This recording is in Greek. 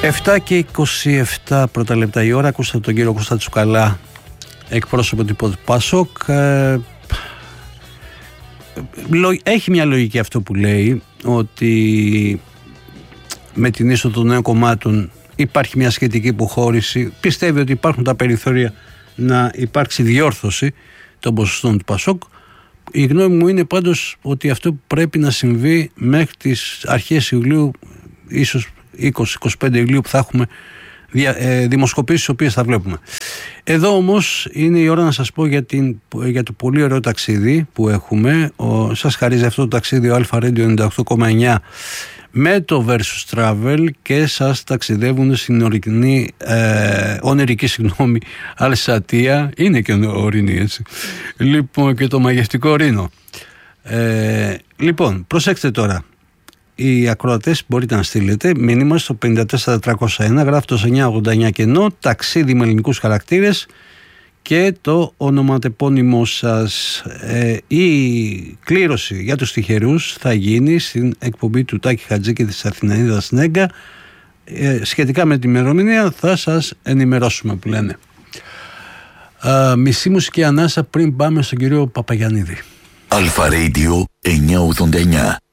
7 και 27 πρώτα λεπτά η ώρα. Ακούσατε τον κύριο Κώστα Τσουκαλά, εκπρόσωπο του ΠΑΣΟΚ. Έχει μια λογική αυτό που λέει, ότι με την είσοδο των νέων κομμάτων υπάρχει μια σχετική υποχώρηση. Πιστεύει ότι υπάρχουν τα περιθώρια να υπάρξει διόρθωση των ποσοστών του ΠΑΣΟΚ. Η γνώμη μου είναι πάντως ότι αυτό που πρέπει να συμβεί μέχρι τις αρχές Ιουλίου, ίσως 20-25 Ιουλίου, που θα έχουμε δημοσκοπήσεις τις οποίες θα βλέπουμε. Εδώ όμως είναι η ώρα να σας πω για το πολύ ωραίο ταξίδι που έχουμε. Σας χαρίζει αυτό το ταξίδι ο Alpha Radio 98,9 με το Versus Travel και σας ταξιδεύουν στην ονειρική Αλσατία. Είναι και ορεινή, έτσι. Λοιπόν, και το μαγευτικό Ρήνο. Λοιπόν, προσέξτε τώρα. Οι ακροατές μπορείτε να στείλετε μήνυμα στο 54301, γράφει το 989 κενό, ταξίδι με ελληνικούς χαρακτήρες και το ονοματεπώνυμό σας. Η κλήρωση για τους τυχερούς θα γίνει στην εκπομπή του Τάκη Χατζή και της Αθηναίδας Νέγκα. Σχετικά με την ημερομηνία θα σας ενημερώσουμε, που λένε. Μισή μουσική ανάσα πριν πάμε στον κύριο Παπαγιαννίδη. Alpha Radio 989.